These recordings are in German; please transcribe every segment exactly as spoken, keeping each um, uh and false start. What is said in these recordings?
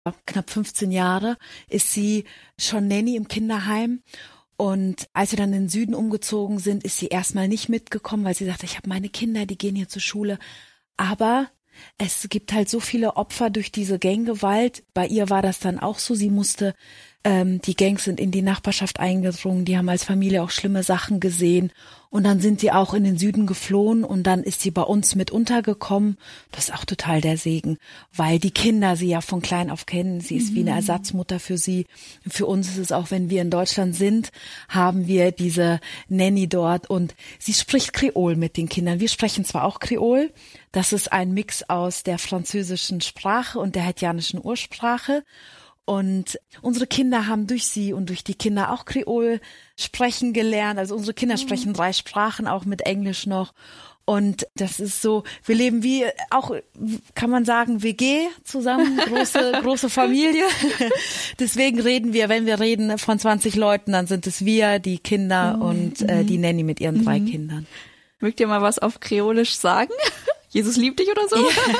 knapp fünfzehn Jahre, ist sie schon Nanny im Kinderheim. Und als wir dann in den Süden umgezogen sind, ist sie erstmal nicht mitgekommen, weil sie sagte, ich habe meine Kinder, die gehen hier zur Schule. Aber es gibt halt so viele Opfer durch diese Ganggewalt. Bei ihr war das dann auch so. Sie musste, ähm, die Gangs sind in die Nachbarschaft eingedrungen. Die haben als Familie auch schlimme Sachen gesehen. Und dann sind sie auch in den Süden geflohen und dann ist sie bei uns mit untergekommen. Das ist auch total der Segen, weil die Kinder sie ja von klein auf kennen. Sie ist mhm. wie eine Ersatzmutter für sie. Für uns ist es auch, wenn wir in Deutschland sind, haben wir diese Nanny dort und sie spricht Kreol mit den Kindern. Wir sprechen zwar auch Kreol, das ist ein Mix aus der französischen Sprache und der haitianischen Ursprache. Und unsere Kinder haben durch sie und durch die Kinder auch Kreol sprechen gelernt. Also unsere Kinder mhm. sprechen drei Sprachen, auch mit Englisch noch. Und das ist so, wir leben wie, auch kann man sagen, W G zusammen, große große Familie. Deswegen reden wir, wenn wir reden von zwanzig Leuten, dann sind es wir, die Kinder mhm. und äh, die Nanny mit ihren mhm. drei Kindern. Mögt ihr mal was auf Kreolisch sagen? Jesus liebt dich oder so?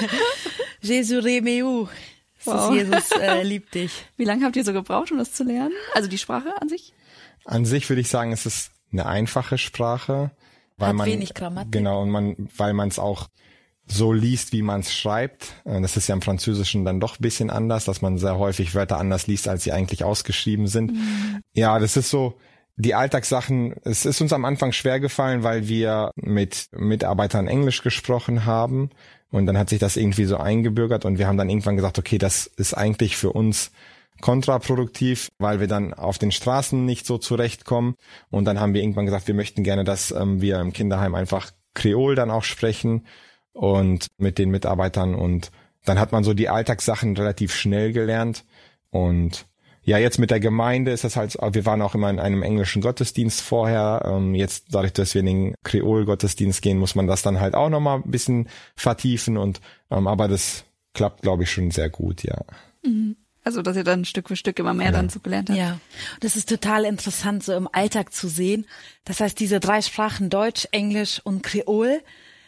Jésus remeu. Wow. Jesus äh, liebt dich. Wie lange habt ihr so gebraucht, um das zu lernen? Also die Sprache an sich? An sich würde ich sagen, es ist eine einfache Sprache, weil Hat man wenig Grammatik. Genau und man, weil man es auch so liest, wie man es schreibt. Das ist ja im Französischen dann doch ein bisschen anders, dass man sehr häufig Wörter anders liest, als sie eigentlich ausgeschrieben sind. Mhm. Ja, das ist so. Die Alltagssachen, es ist uns am Anfang schwer gefallen, weil wir mit Mitarbeitern Englisch gesprochen haben und dann hat sich das irgendwie so eingebürgert und wir haben dann irgendwann gesagt, okay, das ist eigentlich für uns kontraproduktiv, weil wir dann auf den Straßen nicht so zurechtkommen und dann haben wir irgendwann gesagt, wir möchten gerne, dass ähm, wir im Kinderheim einfach Kreol dann auch sprechen und mit den Mitarbeitern und dann hat man so die Alltagssachen relativ schnell gelernt und ja, jetzt mit der Gemeinde ist das halt, wir waren auch immer in einem englischen Gottesdienst vorher. Ähm, jetzt dadurch, dass wir in den Kreol-Gottesdienst gehen, muss man das dann halt auch nochmal ein bisschen vertiefen und ähm, aber das klappt, glaube ich, schon sehr gut, ja. Also, dass ihr dann Stück für Stück immer mehr ja. dann so gelernt habt. Ja, das ist total interessant, so im Alltag zu sehen. Das heißt, diese drei Sprachen, Deutsch, Englisch und Kreol,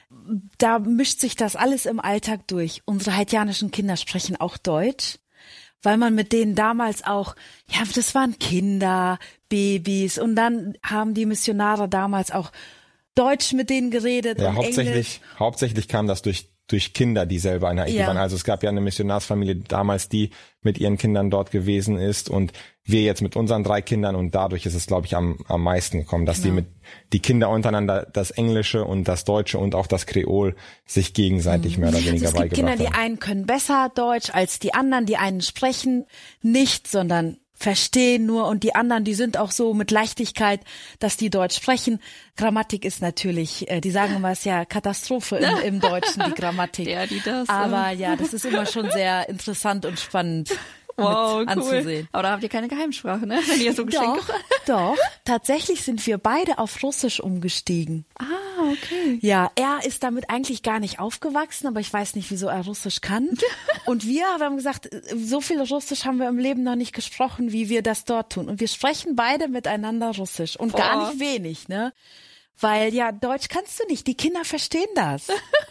da mischt sich das alles im Alltag durch. Unsere haitianischen Kinder sprechen auch Deutsch. Weil man mit denen damals auch, ja, das waren Kinder, Babys und dann haben die Missionare damals auch Deutsch mit denen geredet ja, und hauptsächlich, Englisch. Hauptsächlich kam das durch durch Kinder, die selber in Haiti ja. waren. Also es gab ja eine Missionarsfamilie damals, die mit ihren Kindern dort gewesen ist und wir jetzt mit unseren drei Kindern und dadurch ist es, glaube ich, am am meisten gekommen, dass genau. die mit die Kinder untereinander das Englische und das Deutsche und auch das Kreol sich gegenseitig mhm. mehr oder weniger also es gibt beigebracht Kinder, die einen können besser Deutsch als die anderen, die einen sprechen nicht, sondern verstehen nur und die anderen, die sind auch so mit Leichtigkeit, dass die Deutsch sprechen. Grammatik ist natürlich, äh, die sagen immer, es ist ja Katastrophe im, im Deutschen, die Grammatik. Ja, die das. Aber ja, das ist immer schon sehr interessant und spannend. Wow, cool. Anzusehen. Aber da habt ihr keine Geheimsprache, ne? Wenn ihr so Geschenke Doch, doch. Tatsächlich sind wir beide auf Russisch umgestiegen. Ah, okay. Ja, er ist damit eigentlich gar nicht aufgewachsen, aber ich weiß nicht, wieso er Russisch kann. Und wir haben gesagt, so viel Russisch haben wir im Leben noch nicht gesprochen, wie wir das dort tun. Und wir sprechen beide miteinander Russisch und Boah. gar nicht wenig, ne? Weil ja, Deutsch kannst du nicht, die Kinder verstehen das.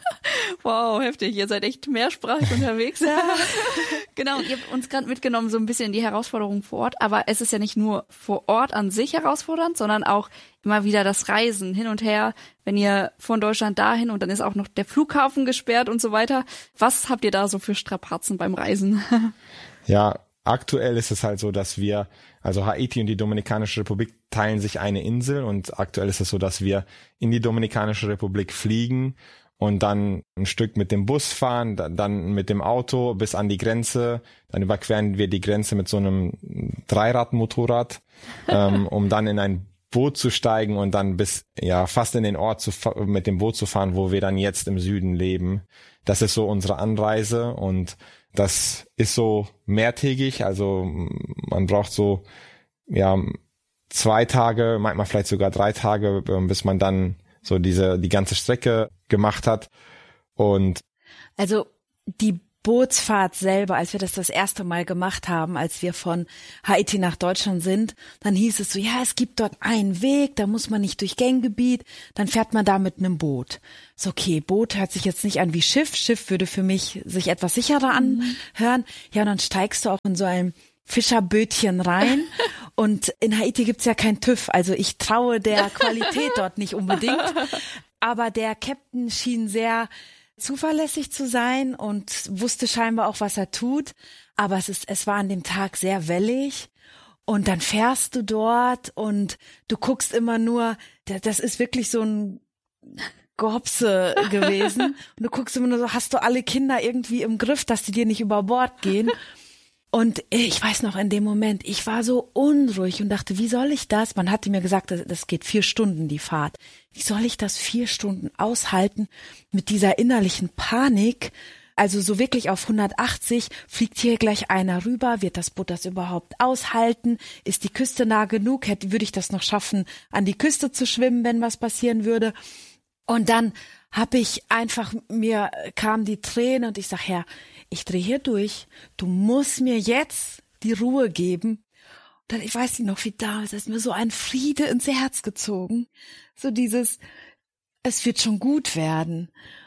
Wow, heftig, ihr seid echt mehrsprachig unterwegs. Ja. Genau, ihr habt uns gerade mitgenommen so ein bisschen in die Herausforderungen vor Ort, aber es ist ja nicht nur vor Ort an sich herausfordernd, sondern auch immer wieder das Reisen hin und her, wenn ihr von Deutschland dahin und dann ist auch noch der Flughafen gesperrt und so weiter. Was habt ihr da so für Strapazen beim Reisen? Ja, aktuell ist es halt so, dass wir, also Haiti und die Dominikanische Republik teilen sich eine Insel und aktuell ist es so, dass wir in die Dominikanische Republik fliegen und dann ein Stück mit dem Bus fahren, dann mit dem Auto bis an die Grenze, dann überqueren wir die Grenze mit so einem Dreiradmotorrad, ähm, um dann in ein Boot zu steigen und dann bis ja fast in den Ort zu mit dem Boot zu fahren, wo wir dann jetzt im Süden leben. Das ist so unsere Anreise und das ist so mehrtägig, also man braucht so ja zwei Tage, manchmal vielleicht sogar drei Tage, bis man dann so diese die ganze Strecke gemacht hat. Und also die Bootsfahrt selber, als wir das das erste Mal gemacht haben, als wir von Haiti nach Deutschland sind, dann hieß es so, ja, es gibt dort einen Weg, da muss man nicht durch Ganggebiet, dann fährt man da mit einem Boot. So, okay, Boot hört sich jetzt nicht an wie Schiff. Schiff würde für mich sich etwas sicherer anhören. Ja, und dann steigst du auch in so ein Fischerbötchen rein. Und in Haiti gibt's ja kein TÜV, also ich traue der Qualität dort nicht unbedingt. Aber der Captain schien sehr zuverlässig zu sein und wusste scheinbar auch, was er tut. Aber es ist, es war an dem Tag sehr wellig. Und dann fährst du dort und du guckst immer nur, das ist wirklich so ein Gehopse gewesen. Und du guckst immer nur so, hast du alle Kinder irgendwie im Griff, dass die dir nicht über Bord gehen? Und ich weiß noch, in dem Moment, ich war so unruhig und dachte, wie soll ich das? Man hatte mir gesagt, das geht vier Stunden, die Fahrt. Wie soll ich das vier Stunden aushalten mit dieser innerlichen Panik? Also so wirklich auf hundertachtzig, fliegt hier gleich einer rüber, wird das Boot das überhaupt aushalten? Ist die Küste nah genug? Hätte, würde ich das noch schaffen, an die Küste zu schwimmen, wenn was passieren würde? Und dann habe ich einfach, mir kam die Träne und ich sag, Herr, ich drehe hier durch. Du musst mir jetzt die Ruhe geben. Und dann, ich weiß nicht noch, wie damals, ist mir so ein Friede ins Herz gezogen. So dieses, es wird schon gut werden.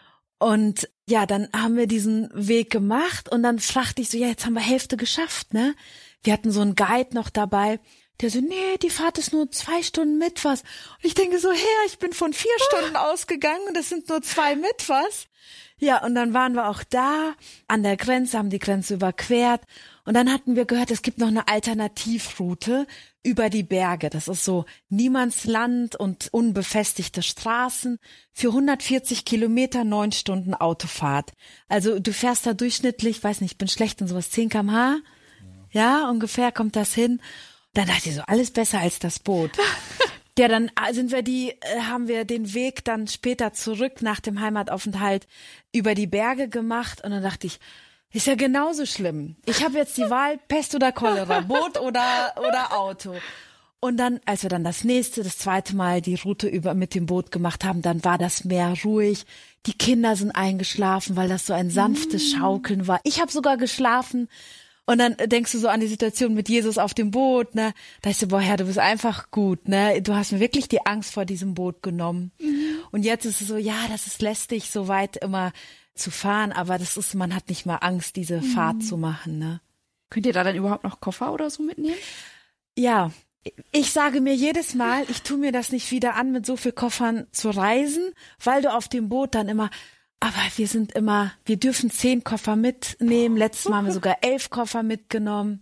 Und ja, dann haben wir diesen Weg gemacht und dann fragte ich so, ja, jetzt haben wir Hälfte geschafft, ne? Wir hatten so einen Guide noch dabei, der so, nee, die Fahrt ist nur zwei Stunden mit was. Und ich denke so, Herr, ich bin von vier Stunden ausgegangen und es sind nur zwei mit was. Ja, und dann waren wir auch da an der Grenze, haben die Grenze überquert und dann hatten wir gehört, es gibt noch eine Alternativroute über die Berge. Das ist so Niemandsland und unbefestigte Straßen für hundertvierzig Kilometer, neun Stunden Autofahrt. Also du fährst da durchschnittlich, weiß nicht, ich bin schlecht in sowas, zehn Kilometer pro Stunde. Ja, ungefähr kommt das hin. Dann dachte ich so, alles besser als das Boot. Ja, dann sind wir die, haben wir den Weg dann später zurück nach dem Heimataufenthalt über die Berge gemacht und dann dachte ich, ist ja genauso schlimm. Ich habe jetzt die Wahl, Pest oder Cholera, Boot oder oder Auto. Und dann, als wir dann das nächste, das zweite Mal die Route über mit dem Boot gemacht haben, dann war das Meer ruhig. Die Kinder sind eingeschlafen, weil das so ein sanftes Schaukeln war. Ich habe sogar geschlafen. Und dann denkst du so an die Situation mit Jesus auf dem Boot, ne? Da ist so, boah, Herr, du bist einfach gut, ne? Du hast mir wirklich die Angst vor diesem Boot genommen. Mhm. Und jetzt ist es so, ja, das ist lästig, so weit immer zu fahren, aber das ist, man hat nicht mal Angst, diese mhm. Fahrt zu machen, ne? Könnt ihr da dann überhaupt noch Koffer oder so mitnehmen? Ja, ich sage mir jedes Mal, ich tue mir das nicht wieder an, mit so viel Koffern zu reisen, weil du auf dem Boot dann immer, aber wir sind immer, wir dürfen zehn Koffer mitnehmen. Letztes Mal haben wir sogar elf Koffer mitgenommen.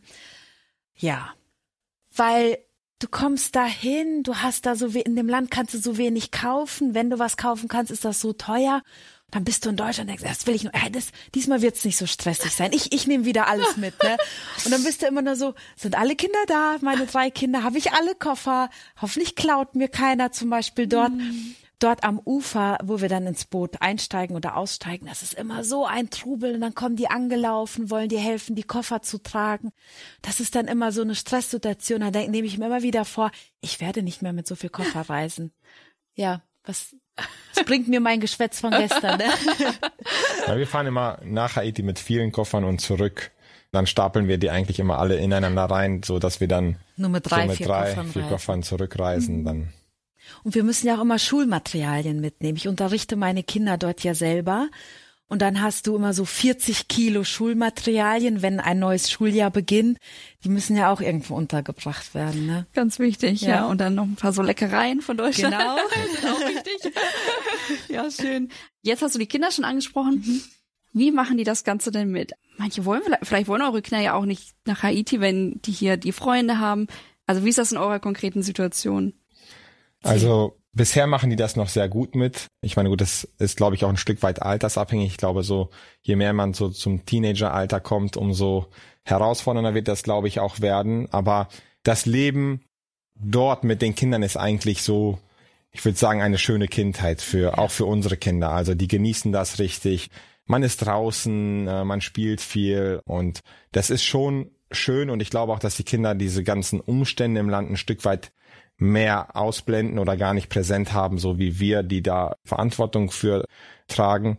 Ja, weil du kommst dahin, du hast da so we- in dem Land kannst du so wenig kaufen. Wenn du was kaufen kannst, ist das so teuer. Dann bist du in Deutschland und denkst, das will ich nur, äh, das, diesmal wird's nicht so stressig sein. Ich, ich nehme wieder alles mit, ne? Und dann bist du immer nur so, sind alle Kinder da? Meine drei Kinder, habe ich alle Koffer? Hoffentlich klaut mir keiner zum Beispiel dort. Mm. Dort am Ufer, wo wir dann ins Boot einsteigen oder aussteigen, das ist immer so ein Trubel und dann kommen die angelaufen, wollen dir helfen, die Koffer zu tragen. Das ist dann immer so eine Stresssituation. Da denk, nehme ich mir immer wieder vor, ich werde nicht mehr mit so viel Koffer reisen. Ja, was, was bringt mir mein Geschwätz von gestern, ne? Ja, wir fahren immer nach Haiti mit vielen Koffern und zurück. Dann stapeln wir die eigentlich immer alle ineinander rein, so dass wir dann nur mit drei, so mit vier, drei Koffern, vier Koffern zurückreisen. Mhm. Dann Und wir müssen ja auch immer Schulmaterialien mitnehmen. Ich unterrichte meine Kinder dort ja selber. Und dann hast du immer so vierzig Kilo Schulmaterialien, wenn ein neues Schuljahr beginnt. Die müssen ja auch irgendwo untergebracht werden, ne? Ganz wichtig, ja. ja. Und dann noch ein paar so Leckereien von Deutschland. Genau. Das ist auch wichtig. Ja, schön. Jetzt hast du die Kinder schon angesprochen. Mhm. Wie machen die das Ganze denn mit? Manche wollen, vielleicht wollen eure Kinder ja auch nicht nach Haiti, wenn die hier die Freunde haben. Also wie ist das in eurer konkreten Situation? Also bisher machen die das noch sehr gut mit. Ich meine, gut, das ist, glaube ich, auch ein Stück weit altersabhängig. Ich glaube, so je mehr man so zum Teenageralter kommt, umso herausfordernder wird das, glaube ich, auch werden. Aber das Leben dort mit den Kindern ist eigentlich so, ich würde sagen, eine schöne Kindheit für auch für unsere Kinder. Also die genießen das richtig. Man ist draußen, man spielt viel und das ist schon schön. Und ich glaube auch, dass die Kinder diese ganzen Umstände im Land ein Stück weit mehr ausblenden oder gar nicht präsent haben, so wie wir, die da Verantwortung für tragen.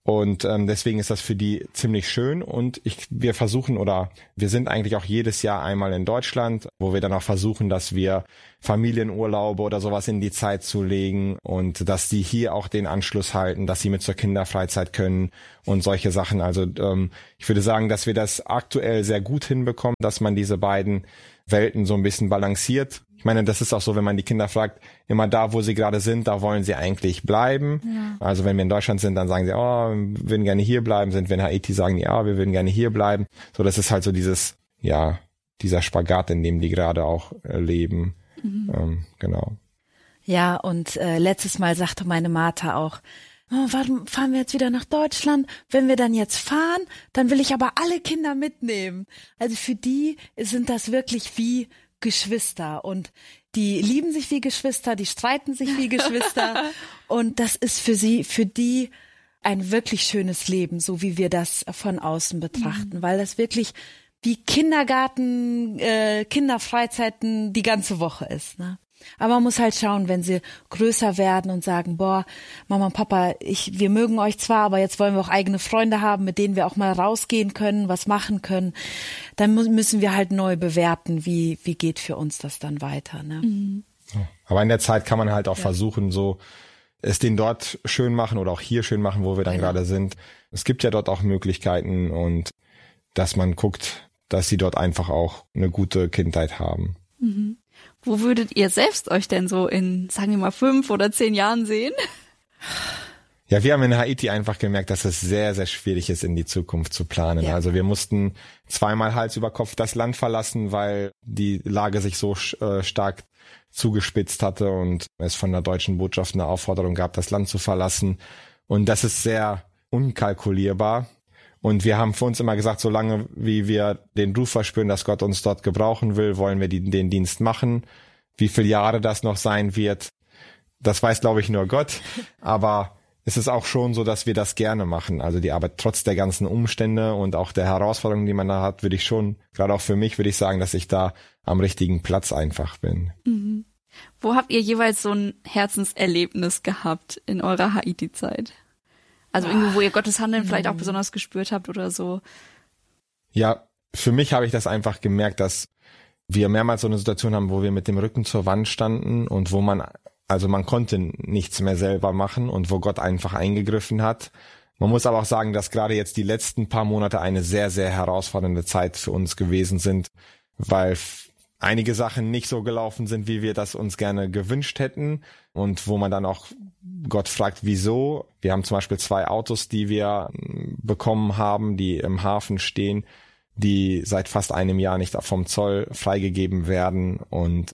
Und ähm, deswegen ist das für die ziemlich schön. Und ich, wir versuchen oder wir sind eigentlich auch jedes Jahr einmal in Deutschland, wo wir dann auch versuchen, dass wir Familienurlaube oder sowas in die Zeit zu legen und dass die hier auch den Anschluss halten, dass sie mit zur Kinderfreizeit können und solche Sachen. Also ähm, ich würde sagen, dass wir das aktuell sehr gut hinbekommen, dass man diese beiden Welten so ein bisschen balanciert. Ich meine, das ist auch so, wenn man die Kinder fragt, immer da, wo sie gerade sind, da wollen sie eigentlich bleiben. Ja. Also wenn wir in Deutschland sind, dann sagen sie, oh, wir würden gerne hier bleiben. Sind wir in Haiti, sagen die, ja, wir würden gerne hier bleiben. So, das ist halt so dieses, ja, dieser Spagat, in dem die gerade auch äh, leben. Mhm. Ähm, genau. Ja, und äh, letztes Mal sagte meine Martha auch, oh, warum fahren wir jetzt wieder nach Deutschland? Wenn wir dann jetzt fahren, dann will ich aber alle Kinder mitnehmen. Also für die sind das wirklich wie Geschwister und die lieben sich wie Geschwister, die streiten sich wie Geschwister und das ist für sie, für die ein wirklich schönes Leben, so wie wir das von außen betrachten, mhm. weil das wirklich wie Kindergarten, äh, Kinderfreizeiten die ganze Woche ist, ne? Aber man muss halt schauen, wenn sie größer werden und sagen, boah, Mama und Papa, ich, wir mögen euch zwar, aber jetzt wollen wir auch eigene Freunde haben, mit denen wir auch mal rausgehen können, was machen können. Dann müssen wir halt neu bewerten, wie, wie geht für uns das dann weiter, ne? Mhm. Aber in der Zeit kann man halt auch ja. versuchen, so es den dort schön machen oder auch hier schön machen, wo wir dann genau. gerade sind. Es gibt ja dort auch Möglichkeiten und dass man guckt, dass sie dort einfach auch eine gute Kindheit haben. Mhm. Wo würdet ihr selbst euch denn so in, sagen wir mal, fünf oder zehn Jahren sehen? Ja, wir haben in Haiti einfach gemerkt, dass es sehr, sehr schwierig ist, in die Zukunft zu planen. Ja. Also wir mussten zweimal Hals über Kopf das Land verlassen, weil die Lage sich so äh, stark zugespitzt hatte und es von der deutschen Botschaft eine Aufforderung gab, das Land zu verlassen. Und das ist sehr unkalkulierbar. Und wir haben für uns immer gesagt, solange wie wir den Ruf verspüren, dass Gott uns dort gebrauchen will, wollen wir die, den Dienst machen. Wie viele Jahre das noch sein wird, das weiß, glaube ich, nur Gott. Aber es ist auch schon so, dass wir das gerne machen. Also die Arbeit trotz der ganzen Umstände und auch der Herausforderungen, die man da hat, würde ich schon, gerade auch für mich, würde ich sagen, dass ich da am richtigen Platz einfach bin. Mhm. Wo habt ihr jeweils so ein Herzenserlebnis gehabt in eurer Haiti-Zeit? Also irgendwo, wo ihr Gottes Handeln vielleicht auch besonders gespürt habt oder so. Ja, für mich habe ich das einfach gemerkt, dass wir mehrmals so eine Situation haben, wo wir mit dem Rücken zur Wand standen und wo man, also man konnte nichts mehr selber machen und wo Gott einfach eingegriffen hat. Man muss aber auch sagen, dass gerade jetzt die letzten paar Monate eine sehr, sehr herausfordernde Zeit für uns gewesen sind, weil einige Sachen nicht so gelaufen sind, wie wir das uns gerne gewünscht hätten und wo man dann auch Gott fragt, wieso. Wir haben zum Beispiel zwei Autos, die wir bekommen haben, die im Hafen stehen, die seit fast einem Jahr nicht vom Zoll freigegeben werden. Und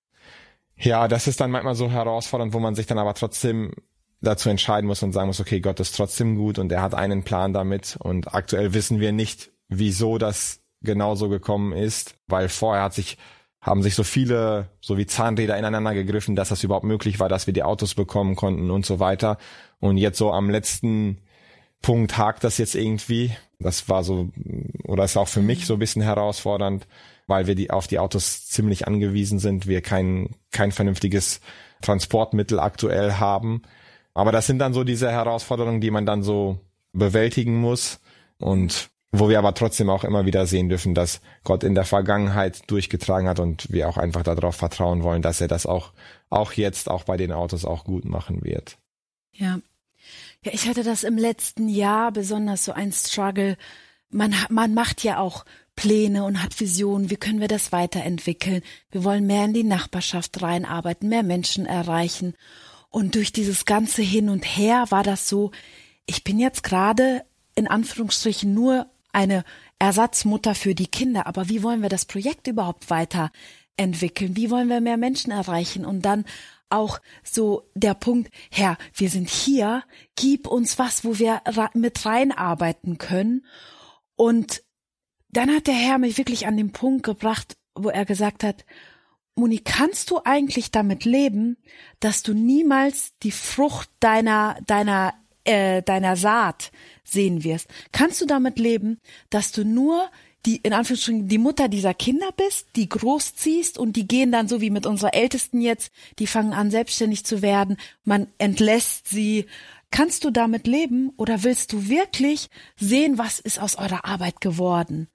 ja, das ist dann manchmal so herausfordernd, wo man sich dann aber trotzdem dazu entscheiden muss und sagen muss, okay, Gott ist trotzdem gut und er hat einen Plan damit. Und aktuell wissen wir nicht, wieso das genauso gekommen ist, weil vorher hat sich haben sich so viele, so wie Zahnräder ineinander gegriffen, dass das überhaupt möglich war, dass wir die Autos bekommen konnten und so weiter. Und jetzt so am letzten Punkt hakt das jetzt irgendwie. Das war so, oder ist auch für mich so ein bisschen herausfordernd, weil wir die auf die Autos ziemlich angewiesen sind. Wir kein, kein vernünftiges Transportmittel aktuell haben. Aber das sind dann so diese Herausforderungen, die man dann so bewältigen muss. Und wo wir aber trotzdem auch immer wieder sehen dürfen, dass Gott in der Vergangenheit durchgetragen hat und wir auch einfach darauf vertrauen wollen, dass er das auch, auch jetzt, auch bei den Autos auch gut machen wird. Ja. Ja, ich hatte das im letzten Jahr besonders so ein Struggle. Man, man macht ja auch Pläne und hat Visionen. Wie können wir das weiterentwickeln? Wir wollen mehr in die Nachbarschaft reinarbeiten, mehr Menschen erreichen. Und durch dieses ganze Hin und Her war das so, ich bin jetzt gerade in Anführungsstrichen nur eine Ersatzmutter für die Kinder, aber wie wollen wir das Projekt überhaupt weiterentwickeln? Wie wollen wir mehr Menschen erreichen? Und dann auch so der Punkt, Herr, wir sind hier, gib uns was, wo wir mit reinarbeiten können. Und dann hat der Herr mich wirklich an den Punkt gebracht, wo er gesagt hat, Moni, kannst du eigentlich damit leben, dass du niemals die Frucht deiner, deiner Äh, deiner Saat sehen wirst? Kannst du damit leben, dass du nur die, in Anführungsstrichen, die Mutter dieser Kinder bist, die großziehst und die gehen dann so wie mit unserer Ältesten jetzt, die fangen an selbstständig zu werden, man entlässt sie, kannst du damit leben oder willst du wirklich sehen, was ist aus eurer Arbeit geworden?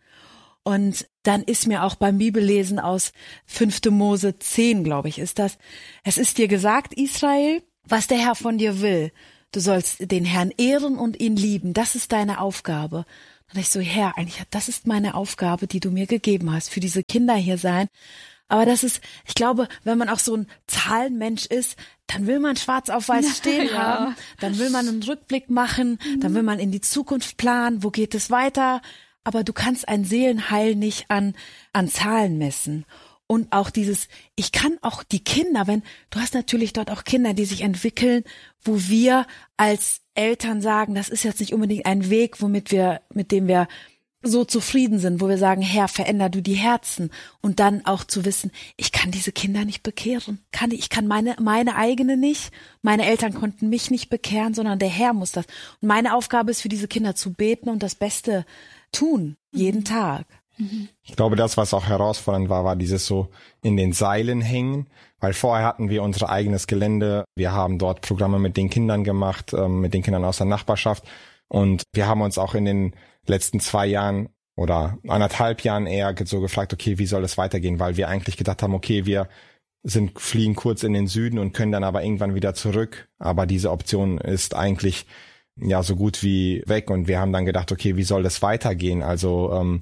Und dann ist mir auch beim Bibellesen aus fünfte Mose zehn, glaube ich, ist das, es ist dir gesagt, Israel, was der Herr von dir will. Du sollst den Herrn ehren und ihn lieben. Das ist deine Aufgabe. Und ich so, Herr, eigentlich, das ist meine Aufgabe, die du mir gegeben hast, für diese Kinder hier sein. Aber das ist, ich glaube, wenn man auch so ein Zahlenmensch ist, dann will man schwarz auf weiß stehen ja. haben. Dann will man einen Rückblick machen. Mhm. Dann will man in die Zukunft planen. Wo geht es weiter? Aber du kannst ein Seelenheil nicht an, an Zahlen messen. Und auch dieses, ich kann auch die Kinder, wenn, du hast natürlich dort auch Kinder, die sich entwickeln, wo wir als Eltern sagen, das ist jetzt nicht unbedingt ein Weg, womit wir, mit dem wir so zufrieden sind, wo wir sagen, Herr, veränder du die Herzen. Und dann auch zu wissen, ich kann diese Kinder nicht bekehren. Kann, ich kann meine, meine eigene nicht. Meine Eltern konnten mich nicht bekehren, sondern der Herr muss das. Und meine Aufgabe ist für diese Kinder zu beten und das Beste tun, jeden mhm. Tag. Ich glaube, das, was auch herausfordernd war, war dieses so in den Seilen hängen, weil vorher hatten wir unser eigenes Gelände. Wir haben dort Programme mit den Kindern gemacht, mit den Kindern aus der Nachbarschaft. Und wir haben uns auch in den letzten zwei Jahren oder anderthalb Jahren eher so gefragt, okay, wie soll es weitergehen? Weil wir eigentlich gedacht haben, okay, wir sind, fliegen kurz in den Süden und können dann aber irgendwann wieder zurück. Aber diese Option ist eigentlich ja so gut wie weg. Und wir haben dann gedacht, okay, wie soll das weitergehen? Also, ähm,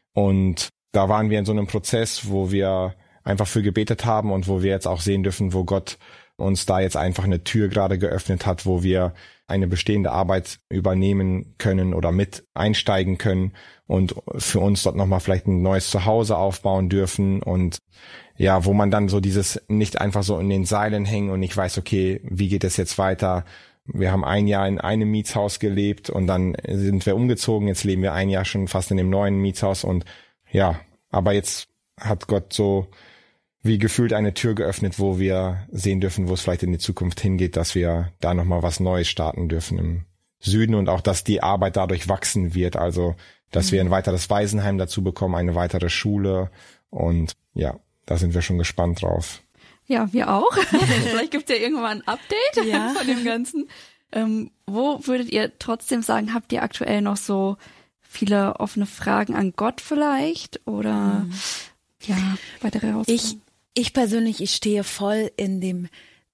und da waren wir in so einem Prozess, wo wir einfach für gebetet haben und wo wir jetzt auch sehen dürfen, wo Gott uns da jetzt einfach eine Tür gerade geöffnet hat, wo wir eine bestehende Arbeit übernehmen können oder mit einsteigen können und für uns dort nochmal vielleicht ein neues Zuhause aufbauen dürfen und ja, wo man dann so dieses nicht einfach so in den Seilen hängen und nicht weiß, okay, wie geht es jetzt weiter? Wir haben ein Jahr in einem Mietshaus gelebt und dann sind wir umgezogen. Jetzt leben wir ein Jahr schon fast in dem neuen Mietshaus und ja, aber jetzt hat Gott so wie gefühlt eine Tür geöffnet, wo wir sehen dürfen, wo es vielleicht in die Zukunft hingeht, dass wir da nochmal was Neues starten dürfen im Süden und auch, dass die Arbeit dadurch wachsen wird. Also, dass mhm. wir ein weiteres Waisenheim dazu bekommen, eine weitere Schule und ja, da sind wir schon gespannt drauf. Ja, wir auch. Vielleicht gibt es ja irgendwann ein Update ja. von dem Ganzen. Ähm, wo würdet ihr trotzdem sagen, habt ihr aktuell noch so viele offene Fragen an Gott vielleicht? Oder mhm. ja, weitere Herausforderungen? Ich, ich persönlich, ich stehe voll in dem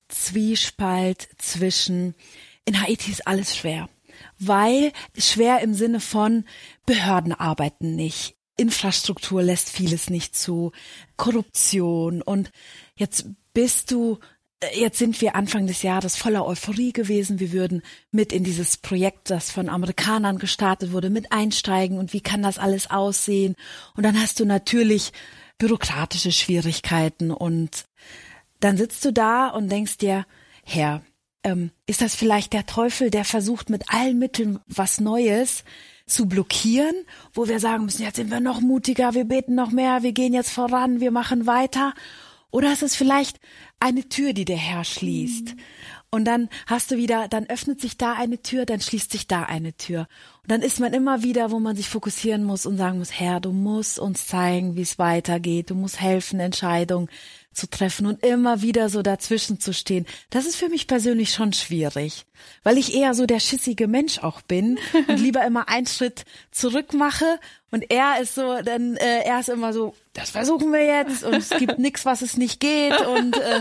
Zwiespalt zwischen, in Haiti ist alles schwer. Weil, schwer im Sinne von, Behörden arbeiten nicht. Infrastruktur lässt vieles nicht zu, Korruption und jetzt bist du, jetzt sind wir Anfang des Jahres voller Euphorie gewesen, wir würden mit in dieses Projekt, das von Amerikanern gestartet wurde, mit einsteigen und wie kann das alles aussehen und dann hast du natürlich bürokratische Schwierigkeiten und dann sitzt du da und denkst dir, Herr, ähm, ist das vielleicht der Teufel, der versucht mit allen Mitteln was Neues zu blockieren, wo wir sagen müssen, jetzt sind wir noch mutiger, wir beten noch mehr, wir gehen jetzt voran, wir machen weiter. Oder ist es vielleicht eine Tür, die der Herr schließt? Mhm. Und dann hast du wieder, dann öffnet sich da eine Tür, dann schließt sich da eine Tür. Und dann ist man immer wieder, wo man sich fokussieren muss und sagen muss, Herr, du musst uns zeigen, wie es weitergeht. Du musst helfen, Entscheidungen zu treffen und immer wieder so dazwischen zu stehen. Das ist für mich persönlich schon schwierig, weil ich eher so der schissige Mensch auch bin und lieber immer einen Schritt zurück mache und er ist so, dann äh, er ist immer so, das versuchen wir jetzt und es gibt nichts, was es nicht geht und äh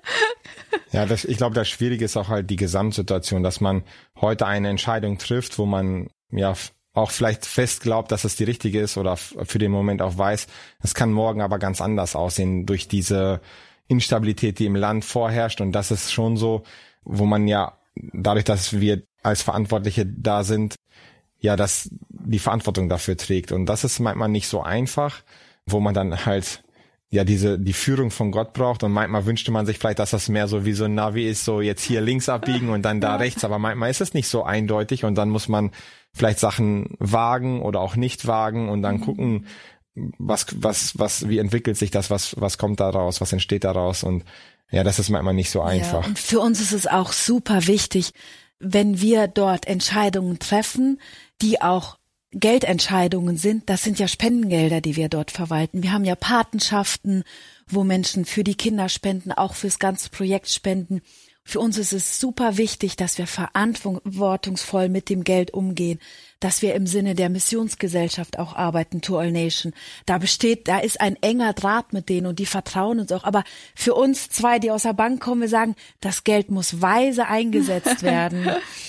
ja, das, ich glaube, das Schwierige ist auch halt die Gesamtsituation, dass man heute eine Entscheidung trifft, wo man ja auch vielleicht fest glaubt, dass es die richtige ist oder für den Moment auch weiß, es kann morgen aber ganz anders aussehen durch diese Instabilität, die im Land vorherrscht. Und das ist schon so, wo man ja dadurch, dass wir als Verantwortliche da sind, ja, dass die Verantwortung dafür trägt. Und das ist manchmal nicht so einfach, wo man dann halt ja diese die Führung von Gott braucht und manchmal wünschte man sich vielleicht, dass das mehr so wie so ein Navi ist, so jetzt hier links abbiegen und dann da rechts, aber manchmal ist es nicht so eindeutig und dann muss man vielleicht Sachen wagen oder auch nicht wagen und dann gucken, was was was wie entwickelt sich das, was was kommt daraus, was entsteht daraus und ja, das ist manchmal nicht so einfach. Ja, und für uns ist es auch super wichtig, wenn wir dort Entscheidungen treffen, die auch Geldentscheidungen sind, das sind ja Spendengelder, die wir dort verwalten. Wir haben ja Patenschaften, wo Menschen für die Kinder spenden, auch fürs ganze Projekt spenden. Für uns ist es super wichtig, dass wir verantwortungsvoll mit dem Geld umgehen, dass wir im Sinne der Missionsgesellschaft auch arbeiten, To All Nation. Da besteht, da ist ein enger Draht mit denen und die vertrauen uns auch. Aber für uns zwei, die aus der Bank kommen, wir sagen, das Geld muss weise eingesetzt werden.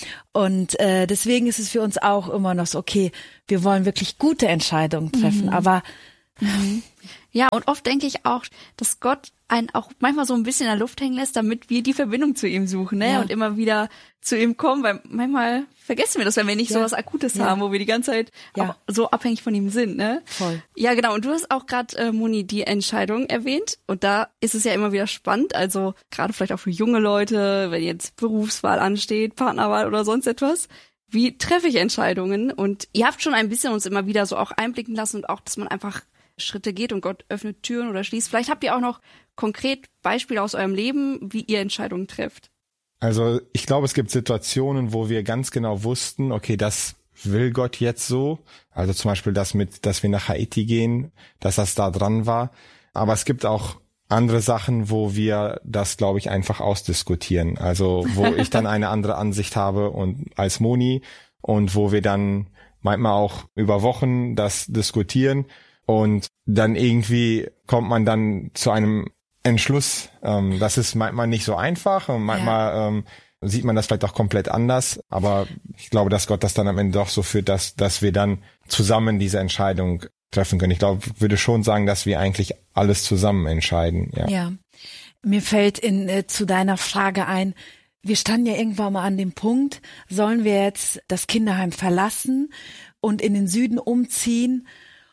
Und äh, deswegen ist es für uns auch immer noch so, okay, wir wollen wirklich gute Entscheidungen treffen, mhm. aber mhm. Ja, und oft denke ich auch, dass Gott einen auch manchmal so ein bisschen in der Luft hängen lässt, damit wir die Verbindung zu ihm suchen, ne? Ja. Und immer wieder zu ihm kommen, weil manchmal vergessen wir das, wenn wir nicht ja. so was Akutes ja. haben, wo wir die ganze Zeit ja. auch so abhängig von ihm sind, ne? Voll. Ja, genau. Und du hast auch gerade, äh, Moni, die Entscheidung erwähnt. Und da ist es ja immer wieder spannend, also gerade vielleicht auch für junge Leute, wenn jetzt Berufswahl ansteht, Partnerwahl oder sonst etwas. Wie treffe ich Entscheidungen? Und ihr habt schon ein bisschen uns immer wieder so auch einblicken lassen und auch, dass man einfach Schritte geht und Gott öffnet Türen oder schließt. Vielleicht habt ihr auch noch konkret Beispiele aus eurem Leben, wie ihr Entscheidungen trefft. Also ich glaube, es gibt Situationen, wo wir ganz genau wussten, okay, das will Gott jetzt so. Also zum Beispiel das mit, dass wir nach Haiti gehen, dass das da dran war. Aber es gibt auch andere Sachen, wo wir das, glaube ich, einfach ausdiskutieren. Also wo ich dann eine andere Ansicht habe und als Moni und wo wir dann manchmal auch über Wochen das diskutieren. Und dann irgendwie kommt man dann zu einem Entschluss. Ähm, das ist manchmal nicht so einfach und manchmal ja. ähm, sieht man das vielleicht auch komplett anders. Aber ich glaube, dass Gott das dann am Ende doch so führt, dass dass wir dann zusammen diese Entscheidung treffen können. Ich glaube, ich würde schon sagen, dass wir eigentlich alles zusammen entscheiden. Ja, ja. Mir fällt in äh, zu deiner Frage ein, wir standen ja irgendwann mal an dem Punkt, sollen wir jetzt das Kinderheim verlassen und in den Süden umziehen?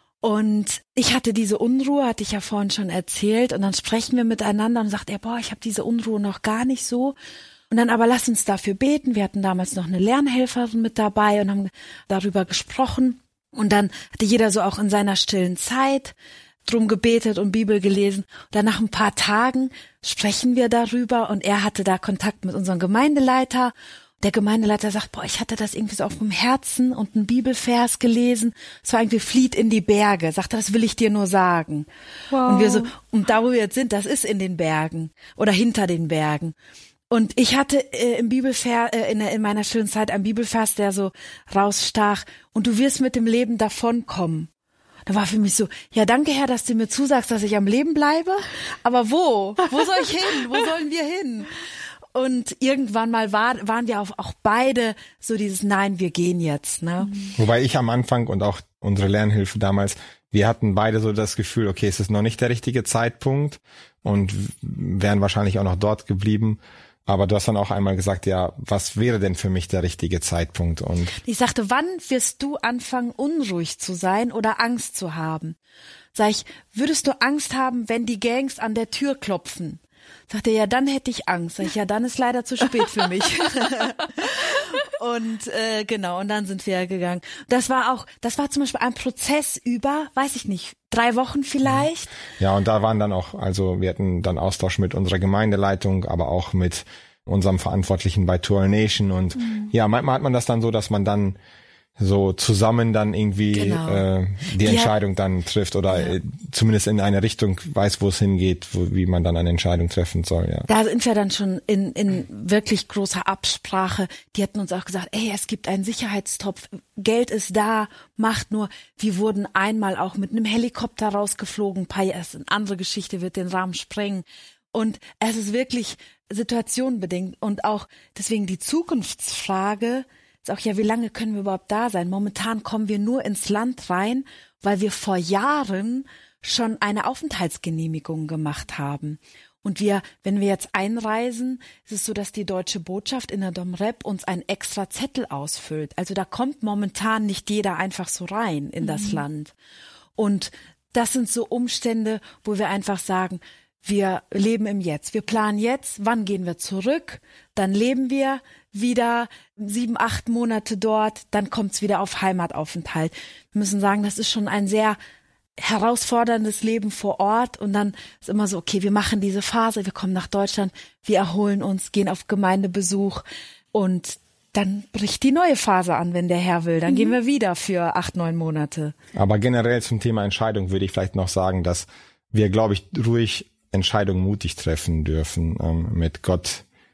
Und ich hatte diese Unruhe, hatte ich ja vorhin schon erzählt. Und dann sprechen wir miteinander und sagt er, boah, ich habe diese Unruhe noch gar nicht so. Und dann aber lass uns dafür beten. Wir hatten damals noch eine Lernhelferin mit dabei und haben darüber gesprochen. Und dann hatte jeder so auch in seiner stillen Zeit drum gebetet und Bibel gelesen. Und dann nach ein paar Tagen sprechen wir darüber und er hatte da Kontakt mit unserem Gemeindeleiter. Der Gemeindeleiter sagt, boah, ich hatte das irgendwie so auf dem Herzen und einen Bibelvers gelesen. Es war irgendwie flieht in die Berge. Sagte, das will ich dir nur sagen. Wow. Und wir so, und da wo wir jetzt sind, das ist in den Bergen oder hinter den Bergen. Und ich hatte äh, im Bibelvers, äh, in, in meiner schönen Zeit einen Bibelvers, der so rausstach. Und du wirst mit dem Leben davonkommen. Da war für mich so, ja, danke Herr, dass du mir zusagst, dass ich am Leben bleibe. Aber wo? Wo soll ich hin? Wo sollen wir hin? Und irgendwann mal war, waren wir auch, auch beide so dieses Nein, wir gehen jetzt. Ne? Wobei ich am Anfang und auch unsere Lernhilfe damals, wir hatten beide so das Gefühl, okay, es ist noch nicht der richtige Zeitpunkt und wären wahrscheinlich auch noch dort geblieben. Aber du hast dann auch einmal gesagt, ja, was wäre denn für mich der richtige Zeitpunkt? Und ich sagte, wann wirst du anfangen, unruhig zu sein oder Angst zu haben? Sag ich, würdest du Angst haben, wenn die Gangs an der Tür klopfen? Sagt er, ja, dann hätte ich Angst. Sag ich, ja, dann ist leider zu spät für mich. Und äh, genau, und dann sind wir gegangen. Das war auch, das war zum Beispiel ein Prozess über, weiß ich nicht, drei Wochen vielleicht. Ja, und da waren dann auch, also wir hatten dann Austausch mit unserer Gemeindeleitung, aber auch mit unserem Verantwortlichen bei To All Nation. Und mhm. ja, manchmal hat man das dann so, dass man dann so zusammen dann irgendwie genau. äh, die, die Entscheidung hat, dann trifft oder ja. äh, zumindest in eine Richtung weiß, wo es hingeht, wo, wie man dann eine Entscheidung treffen soll. Ja. Da sind wir dann schon in, in wirklich großer Absprache. Die hatten uns auch gesagt, ey, es gibt einen Sicherheitstopf, Geld ist da, macht nur. Wir wurden einmal auch mit einem Helikopter rausgeflogen, ein paar Jahre, das ist eine andere Geschichte, wird den Rahmen sprengen. Und es ist wirklich situationenbedingt und auch deswegen die Zukunftsfrage ist auch, ja, wie lange können wir überhaupt da sein? Momentan kommen wir nur ins Land rein, weil wir vor Jahren schon eine Aufenthaltsgenehmigung gemacht haben. Und wir, wenn wir jetzt einreisen, ist es so, dass die deutsche Botschaft in der Domrep uns einen extra Zettel ausfüllt. Also da kommt momentan nicht jeder einfach so rein in das mhm. Land. Und das sind so Umstände, wo wir einfach sagen, wir leben im Jetzt. Wir planen jetzt, wann gehen wir zurück? Dann leben wir wieder sieben, acht Monate dort. Dann kommt's wieder auf Heimataufenthalt. Wir müssen sagen, das ist schon ein sehr herausforderndes Leben vor Ort. Und dann ist immer so, okay, wir machen diese Phase, wir kommen nach Deutschland, wir erholen uns, gehen auf Gemeindebesuch und dann bricht die neue Phase an, wenn der Herr will. Dann mhm. gehen wir wieder für acht, neun Monate. Aber generell zum Thema Entscheidung würde ich vielleicht noch sagen, dass wir, glaube ich, ruhig Entscheidungen mutig treffen dürfen, ähm, mit Gott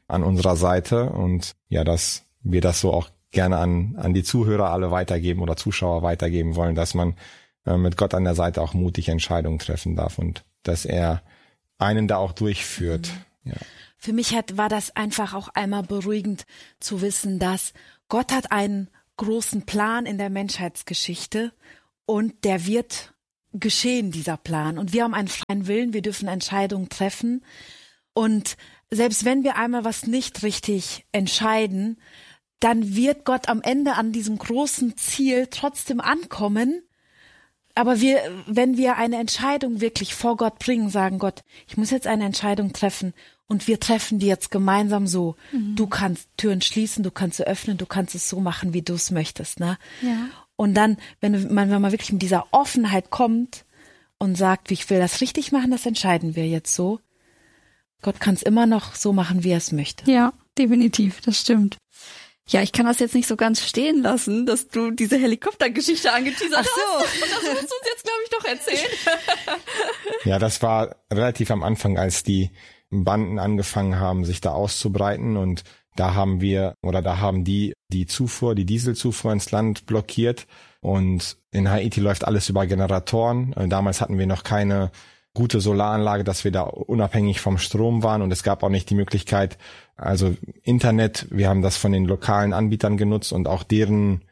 an unserer Seite und ja, dass wir das so auch gerne an an die Zuhörer alle weitergeben oder Zuschauer weitergeben wollen, dass man äh, mit Gott an der Seite auch mutig Entscheidungen treffen darf und dass er einen da auch durchführt. Mhm. Ja. Für mich hat war das einfach auch einmal beruhigend zu wissen, dass Gott hat einen großen Plan in der Menschheitsgeschichte und der wird geschehen, dieser Plan. Und wir haben einen freien Willen, wir dürfen Entscheidungen treffen. Und selbst wenn wir einmal was nicht richtig entscheiden, dann wird Gott am Ende an diesem großen Ziel trotzdem ankommen. Aber wir, wenn wir eine Entscheidung wirklich vor Gott bringen, sagen Gott, ich muss jetzt eine Entscheidung treffen und wir treffen die jetzt gemeinsam so. Mhm. Du kannst Türen schließen, du kannst sie öffnen, du kannst es so machen, wie du es möchtest, ne? Ja. Und dann, wenn man, wenn man wirklich mit dieser Offenheit kommt und sagt, ich will das richtig machen, das entscheiden wir jetzt so. Gott kann es immer noch so machen, wie er es möchte. Ja, definitiv, das stimmt. Ja, ich kann das jetzt nicht so ganz stehen lassen, dass du diese Helikoptergeschichte angeteasert hast. Ach so. Und das musst du uns jetzt, glaube ich, doch erzählen. Ja, das war relativ am Anfang, als die Banden angefangen haben, sich da auszubreiten und da haben wir, oder da haben die die Zufuhr, die Dieselzufuhr ins Land blockiert und in Haiti läuft alles über Generatoren. Damals hatten wir noch keine gute Solaranlage, dass wir da unabhängig vom Strom waren und es gab auch nicht die Möglichkeit, also Internet, wir haben das von den lokalen Anbietern genutzt und auch deren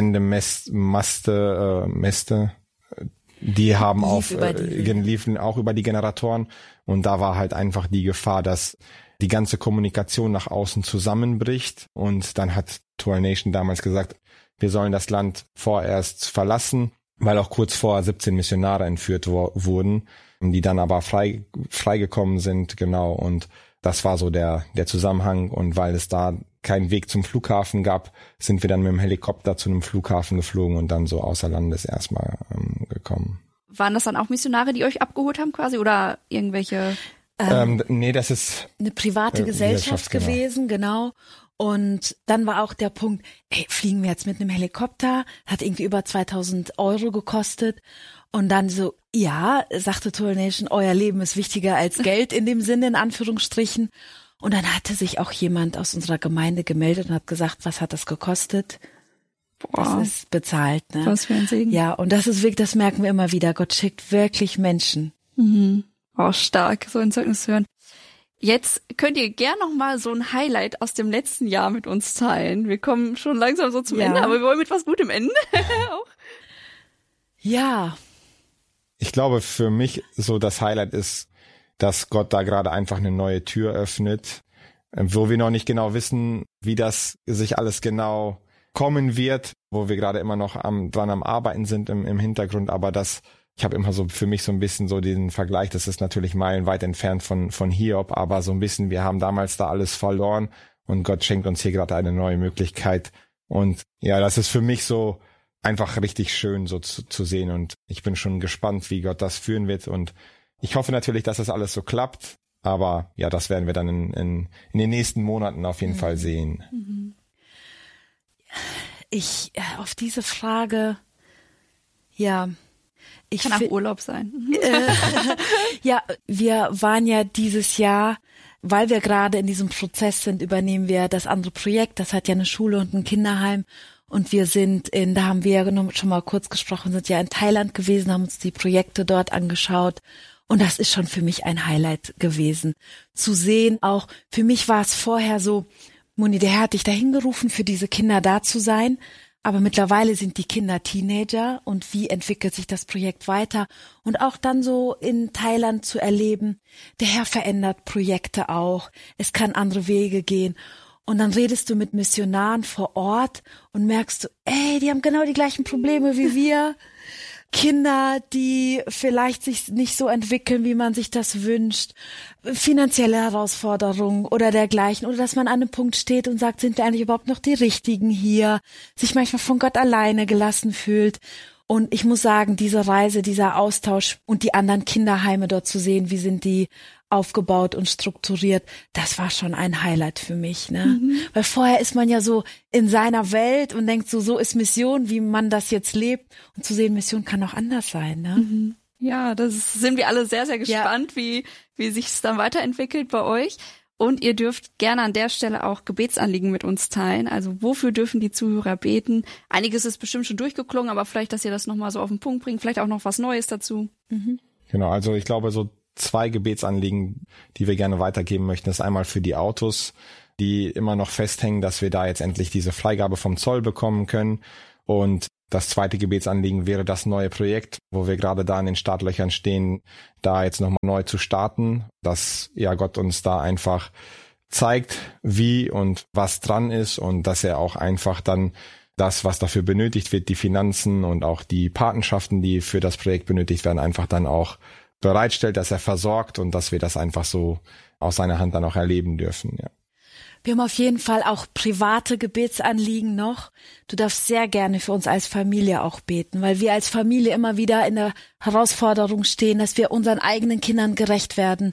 Sendemaste, äh, Mäste, die haben Lief auf, äh, liefen auch über die Generatoren und da war halt einfach die Gefahr, dass die ganze Kommunikation nach außen zusammenbricht und dann hat Tour Nation damals gesagt, wir sollen das Land vorerst verlassen, weil auch kurz vorher siebzehn Missionare entführt wo- wurden, die dann aber frei freigekommen sind, genau, und das war so der der Zusammenhang und weil es da keinen Weg zum Flughafen gab, sind wir dann mit dem Helikopter zu einem Flughafen geflogen und dann so außer Landes erstmal ähm, gekommen. Waren das dann auch Missionare, die euch abgeholt haben quasi oder irgendwelche? Ähm, nee, das ist eine private äh, Gesellschaft Gesellschaft, genau. gewesen, genau. Und dann war auch der Punkt, ey, fliegen wir jetzt mit einem Helikopter? Hat irgendwie über zweitausend Euro gekostet. Und dann so, ja, sagte Tour Nation, euer Leben ist wichtiger als Geld in dem Sinne, in Anführungsstrichen. Und dann hatte sich auch jemand aus unserer Gemeinde gemeldet und hat gesagt, was hat das gekostet? Boah. Das ist bezahlt, ne? Was für ein Segen. Ja, und das ist wirklich, das merken wir immer wieder. Gott schickt wirklich Menschen. Mhm. Oh, stark, so ein Zeugnis zu hören. Jetzt könnt ihr gern noch mal so ein Highlight aus dem letzten Jahr mit uns teilen. Wir kommen schon langsam so zum Ja. Ende, aber wir wollen mit was Gutem enden. Auch. Ja, Ich glaube, für mich so das Highlight ist, dass Gott da gerade einfach eine neue Tür öffnet, wo wir noch nicht genau wissen, wie das sich alles genau kommen wird, wo wir gerade immer noch am, dran am Arbeiten sind im, im Hintergrund, aber das, ich habe immer so für mich so ein bisschen so den Vergleich, das ist natürlich meilenweit entfernt von, von Hiob, aber so ein bisschen, wir haben damals da alles verloren und Gott schenkt uns hier gerade eine neue Möglichkeit und ja, das ist für mich so einfach richtig schön so zu, zu sehen und ich bin schon gespannt, wie Gott das führen wird und ich hoffe natürlich, dass das alles so klappt, aber ja, das werden wir dann in, in, in den nächsten Monaten auf jeden mhm. Fall sehen. Mhm. Ich, auf diese Frage, ja, ich kann auch Urlaub sein. Äh, ja, wir waren ja dieses Jahr, weil wir gerade in diesem Prozess sind, übernehmen wir das andere Projekt, das hat ja eine Schule und ein Kinderheim. Und wir sind in, da haben wir ja schon mal kurz gesprochen, sind ja in Thailand gewesen, haben uns die Projekte dort angeschaut. Und das ist schon für mich ein Highlight gewesen. Zu sehen auch, für mich war es vorher so, Moni, der Herr hat dich dahin gerufen, für diese Kinder da zu sein. Aber mittlerweile sind die Kinder Teenager und wie entwickelt sich das Projekt weiter? Und auch dann so in Thailand zu erleben, der Herr verändert Projekte auch. Es kann andere Wege gehen. Und dann redest du mit Missionaren vor Ort und merkst du, ey, die haben genau die gleichen Probleme wie wir. Kinder, die vielleicht sich nicht so entwickeln, wie man sich das wünscht, finanzielle Herausforderungen oder dergleichen, oder dass man an einem Punkt steht und sagt, sind wir eigentlich überhaupt noch die Richtigen hier, sich manchmal von Gott alleine gelassen fühlt. Und ich muss sagen, diese Reise, dieser Austausch und die anderen Kinderheime dort zu sehen, wie sind die aufgebaut und strukturiert, das war schon ein Highlight für mich, ne? Mhm. Weil vorher ist man ja so in seiner Welt und denkt so, so ist Mission, wie man das jetzt lebt. Und zu sehen, Mission kann auch anders sein, ne? Mhm. Ja, das ist, sind wir alle sehr, sehr gespannt, ja. wie, wie sich es dann weiterentwickelt bei euch. Und ihr dürft gerne an der Stelle auch Gebetsanliegen mit uns teilen. Also wofür dürfen die Zuhörer beten? Einiges ist bestimmt schon durchgeklungen, aber vielleicht, dass ihr das nochmal so auf den Punkt bringt. Vielleicht auch noch was Neues dazu. Mhm. Genau, also ich glaube, so zwei Gebetsanliegen, die wir gerne weitergeben möchten, ist einmal für die Autos, die immer noch festhängen, dass wir da jetzt endlich diese Freigabe vom Zoll bekommen können. Und das zweite Gebetsanliegen wäre das neue Projekt, wo wir gerade da in den Startlöchern stehen, da jetzt nochmal neu zu starten, dass ja Gott uns da einfach zeigt, wie und was dran ist und dass er auch einfach dann das, was dafür benötigt wird, die Finanzen und auch die Patenschaften, die für das Projekt benötigt werden, einfach dann auch bereitstellt, dass er versorgt und dass wir das einfach so aus seiner Hand dann auch erleben dürfen, ja. Wir haben auf jeden Fall auch private Gebetsanliegen noch. Du darfst sehr gerne für uns als Familie auch beten, weil wir als Familie immer wieder in der Herausforderung stehen, dass wir unseren eigenen Kindern gerecht werden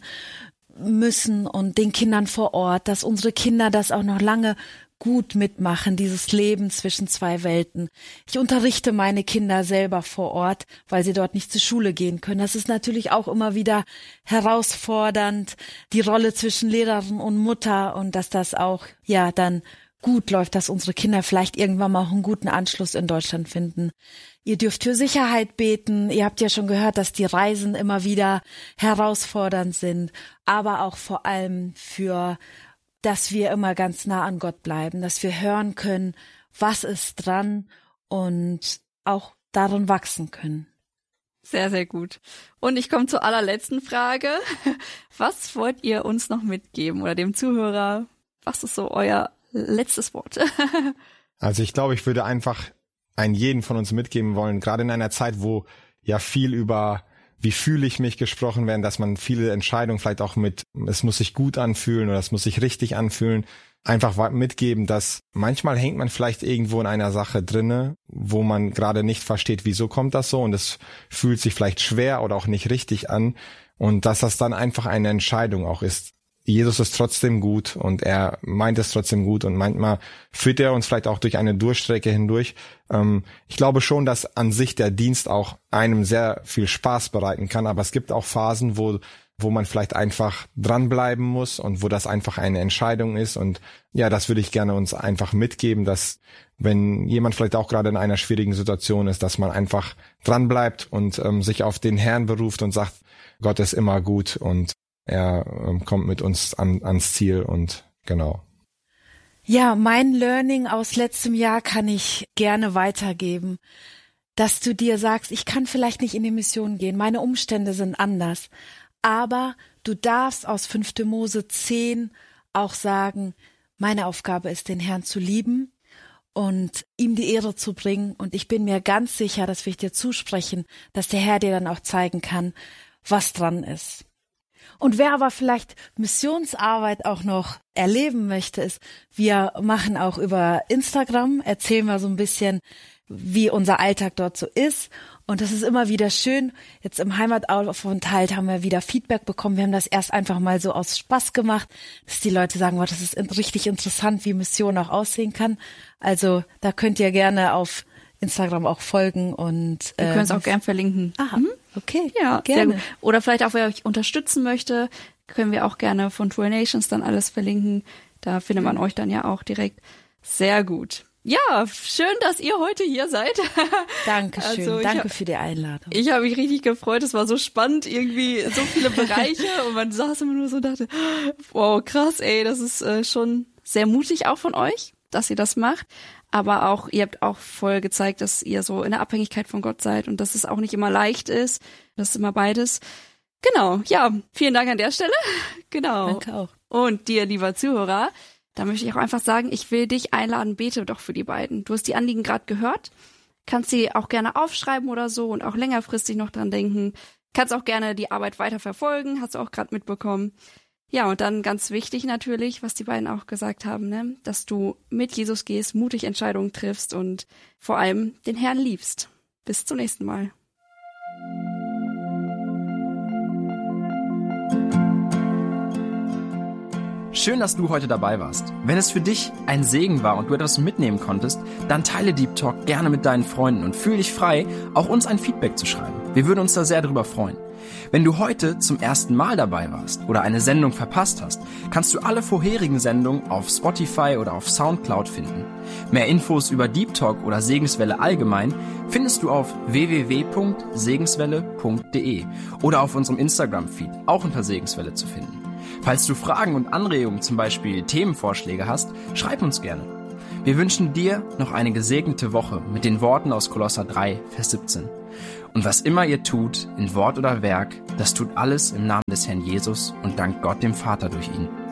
müssen und den Kindern vor Ort, dass unsere Kinder das auch noch lange gut mitmachen, dieses Leben zwischen zwei Welten. Ich unterrichte meine Kinder selber vor Ort, weil sie dort nicht zur Schule gehen können. Das ist natürlich auch immer wieder herausfordernd, die Rolle zwischen Lehrerin und Mutter und dass das auch ja dann gut läuft, dass unsere Kinder vielleicht irgendwann mal auch einen guten Anschluss in Deutschland finden. Ihr dürft für Sicherheit beten. Ihr habt ja schon gehört, dass die Reisen immer wieder herausfordernd sind, aber auch vor allem für dass wir immer ganz nah an Gott bleiben, dass wir hören können, was ist dran und auch darin wachsen können. Sehr, sehr gut. Und ich komme zur allerletzten Frage. Was wollt ihr uns noch mitgeben oder dem Zuhörer? Was ist so euer letztes Wort? Also ich glaube, ich würde einfach einen jeden von uns mitgeben wollen, gerade in einer Zeit, wo ja viel über wie fühle ich mich gesprochen werden, dass man viele Entscheidungen vielleicht auch mit, es muss sich gut anfühlen oder es muss sich richtig anfühlen, einfach mitgeben, dass manchmal hängt man vielleicht irgendwo in einer Sache drinne, wo man gerade nicht versteht, wieso kommt das so und es fühlt sich vielleicht schwer oder auch nicht richtig an und dass das dann einfach eine Entscheidung auch ist. Jesus ist trotzdem gut und er meint es trotzdem gut und manchmal führt er uns vielleicht auch durch eine Durchstrecke hindurch. Ähm, ich glaube schon, dass an sich der Dienst auch einem sehr viel Spaß bereiten kann, aber es gibt auch Phasen, wo wo man vielleicht einfach dranbleiben muss und wo das einfach eine Entscheidung ist und ja, das würde ich gerne uns einfach mitgeben, dass wenn jemand vielleicht auch gerade in einer schwierigen Situation ist, dass man einfach dranbleibt und ähm, sich auf den Herrn beruft und sagt, Gott ist immer gut und er ähm, kommt mit uns an, ans Ziel und genau. Ja, mein Learning aus letztem Jahr kann ich gerne weitergeben, dass du dir sagst, ich kann vielleicht nicht in die Mission gehen, meine Umstände sind anders, aber du darfst aus fünfte Mose zehn auch sagen, meine Aufgabe ist, den Herrn zu lieben und ihm die Ehre zu bringen und ich bin mir ganz sicher, das will ich dir zusprechen, dass der Herr dir dann auch zeigen kann, was dran ist. Und wer aber vielleicht Missionsarbeit auch noch erleben möchte, ist, wir machen auch über Instagram, erzählen wir so ein bisschen, wie unser Alltag dort so ist. Und das ist immer wieder schön. Jetzt im Heimataufenthalt haben wir wieder Feedback bekommen. Wir haben das erst einfach mal so aus Spaß gemacht, dass die Leute sagen, wow, das ist richtig interessant, wie Mission auch aussehen kann. Also da könnt ihr gerne auf Instagram auch folgen und wir können es auch gern verlinken. Aha, mhm. Okay, ja, gerne. Sehr gut. Oder vielleicht auch, wer euch unterstützen möchte, können wir auch gerne von True Nations dann alles verlinken. Da findet man euch dann ja auch direkt. Sehr gut. Ja, schön, dass ihr heute hier seid. Dankeschön, also danke hab, für die Einladung. Ich habe mich richtig gefreut, es war so spannend, irgendwie so viele Bereiche und man saß immer nur so und dachte, wow, krass, ey, das ist äh, schon sehr mutig auch von euch, dass ihr das macht. Aber auch, ihr habt auch voll gezeigt, dass ihr so in der Abhängigkeit von Gott seid und dass es auch nicht immer leicht ist. Das ist immer beides. Genau, ja, vielen Dank an der Stelle. Genau. Danke auch. Und dir, lieber Zuhörer, da möchte ich auch einfach sagen, ich will dich einladen, bete doch für die beiden. Du hast die Anliegen gerade gehört, kannst sie auch gerne aufschreiben oder so und auch längerfristig noch dran denken. Kannst auch gerne die Arbeit weiter verfolgen, hast du auch gerade mitbekommen. Ja, und dann ganz wichtig natürlich, was die beiden auch gesagt haben, ne, dass du mit Jesus gehst, mutig Entscheidungen triffst und vor allem den Herrn liebst. Bis zum nächsten Mal. Schön, dass du heute dabei warst. Wenn es für dich ein Segen war und du etwas mitnehmen konntest, dann teile Deep Talk gerne mit deinen Freunden und fühl dich frei, auch uns ein Feedback zu schreiben. Wir würden uns da sehr drüber freuen. Wenn du heute zum ersten Mal dabei warst oder eine Sendung verpasst hast, kannst du alle vorherigen Sendungen auf Spotify oder auf Soundcloud finden. Mehr Infos über Deep Talk oder Segenswelle allgemein findest du auf w w w punkt segenswelle punkt d e oder auf unserem Instagram-Feed, auch unter Segenswelle zu finden. Falls du Fragen und Anregungen, zum Beispiel Themenvorschläge hast, schreib uns gerne. Wir wünschen dir noch eine gesegnete Woche mit den Worten aus Kolosser drei, Vers siebzehn. Und was immer ihr tut, in Wort oder Werk, das tut alles im Namen des Herrn Jesus und dankt Gott dem Vater durch ihn.